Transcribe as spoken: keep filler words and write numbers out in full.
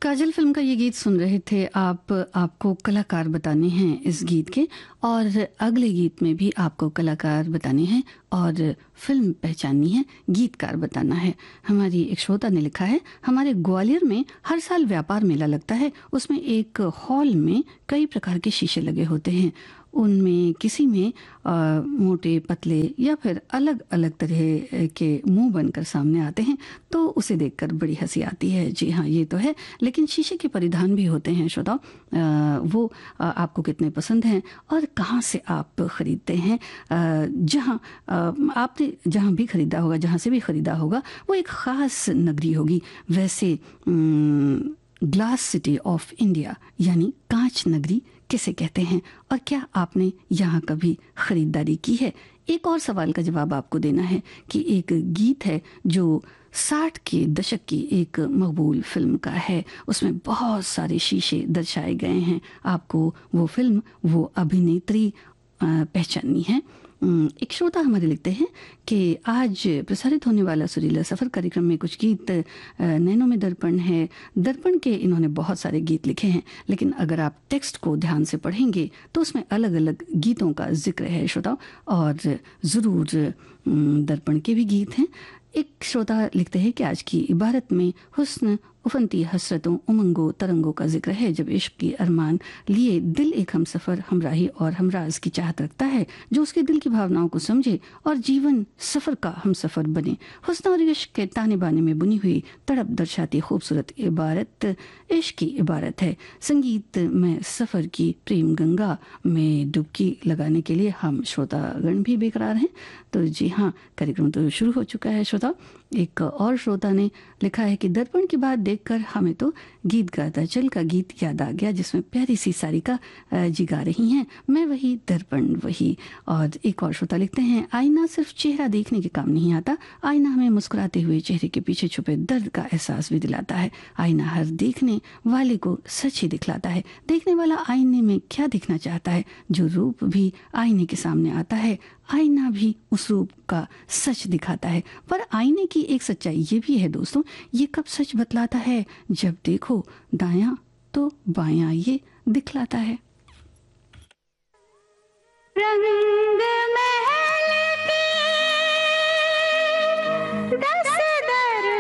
काजल film का ये गीत सुन रहे थे आप। आपको कलाकार बताने हैं इस गीत के, और अगले गीत में भी आपको कलाकार बताने हैं और फिल्म पहचाननी है, गीतकार बताना है। हमारी एक श्रोता ने लिखा है, हमारे ग्वालियर में हर साल व्यापार मेला लगता है। उसमें एक हॉल में कई प्रकार के शीशे लगे होते हैं। उनमें किसी में आ, मोटे पतले या फिर अलग अलग तरह के मुंह बनकर सामने आते हैं, तो उसे देखकर बड़ी हंसी आती है। जी हाँ, ये तो है, लेकिन शीशे के परिधान भी होते हैं श्रोताओ। वो आ, आपको कितने पसंद हैं और कहाँ से आप ख़रीदते हैं। जहाँ आपने जहाँ भी ख़रीदा होगा, जहाँ से भी ख़रीदा होगा, वो एक ख़ास नगरी होगी। वैसे ग्लास सिटी ऑफ इंडिया यानी कांच नगरी किसे कहते हैं, और क्या आपने यहाँ कभी खरीदारी की है? एक और सवाल का जवाब आपको देना है कि एक गीत है जो साठ के दशक की एक मकबूल फिल्म का है। उसमें बहुत सारे शीशे दर्शाए गए हैं। आपको वो फिल्म, वो अभिनेत्री पहचाननी है। एक श्रोता हमारे लिखते हैं कि आज प्रसारित होने वाला सुरीला सफ़र कार्यक्रम में कुछ गीत नैनों में दर्पण है। दर्पण के इन्होंने बहुत सारे गीत लिखे हैं, लेकिन अगर आप टेक्स्ट को ध्यान से पढ़ेंगे तो उसमें अलग अलग गीतों का जिक्र है श्रोताओं, और ज़रूर दर्पण के भी गीत हैं। एक श्रोता लिखते हैं कि आज की इबारत में हुस्न, उफनती हसरतों, उमंगों, तरंगों का जिक्र है। जब इश्क की अरमान लिए दिल एक हम सफ़र, हमराही और हमराज की चाहत रखता है, जो उसके दिल की भावनाओं को समझे और जीवन सफ़र का हम सफ़र बने। हुस्न और इश्क के ताने बाने में बुनी हुई तड़प दर्शाती खूबसूरत इबारत इश्क की इबारत है। संगीत में सफ़र की प्रेम गंगा में डुबकी लगाने के लिए हम श्रोतागण भी बेकरार हैं। तो जी हाँ, कार्यक्रम तो शुरू हो चुका है श्रोता। एक और श्रोता ने लिखा है कि दर्पण की बात देखकर हमें तो गीत गाता चल का गीत याद आ गया, जिसमें प्यारी सी सारिका जी गा रही हैं, मैं वही दर्पण वही। और एक और श्रोता लिखते हैं, आईना सिर्फ चेहरा देखने के काम नहीं आता, आईना हमें मुस्कुराते हुए चेहरे के पीछे छुपे दर्द का एहसास भी दिलाता है। आईना हर देखने वाले को सच ही दिखलाता है। देखने वाला आईने में क्या दिखना चाहता है, जो रूप भी आईने के सामने आता है, आईना भी उस रूप का सच दिखाता है। पर आईने की एक सच्चाई ये भी है दोस्तों, ये कब सच बतलाता है? जब देखो दायां तो बायां ये दिखलाता है। रंग में